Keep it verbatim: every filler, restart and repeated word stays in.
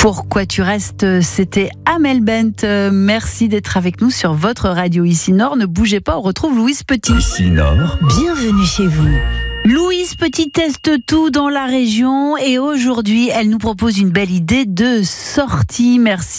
Pourquoi tu restes, c'était Amel Bent. Merci d'être avec nous sur votre radio Ici Nord. Ne bougez pas, on retrouve Louise Petit. Ici Nord. Bienvenue chez vous. Louise Petit teste tout dans la région et aujourd'hui, elle nous propose une belle idée de sortie. Merci.